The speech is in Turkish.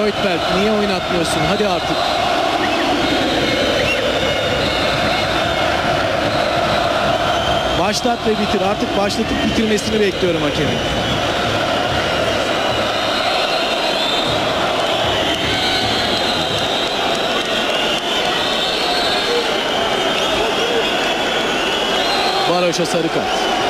Højtberg, niye oynatmıyorsun? Hadi artık. Başlat ve bitir. Artık başlatıp bitirmesini bekliyorum hakemin. Varoş'a sarı kart.